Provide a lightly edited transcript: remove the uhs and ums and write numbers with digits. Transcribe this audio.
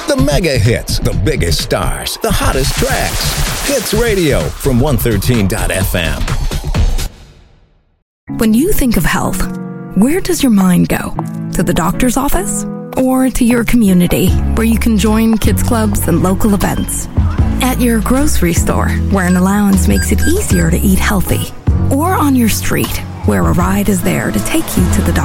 The mega hits, the biggest stars, the hottest tracks. Hits Radio from 113.fm. When you think of health, where does your mind go? To the doctor's office? Or to your community, where you can join kids clubs and local events? At your grocery store, where an allowance makes it easier to eat healthy? Or on your street, where a ride is there to take you to the doctor?